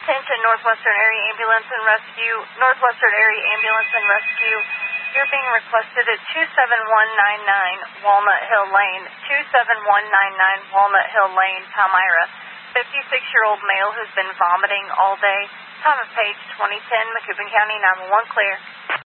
Attention Northwestern Area Ambulance and Rescue. Northwestern Area Ambulance and Rescue. You're being requested at 27199 Walnut Hill Lane. 27199 Walnut Hill Lane, Palmyra. 56-year-old male who's been vomiting all day. Time of page 2010, Macoupin County 911 clear.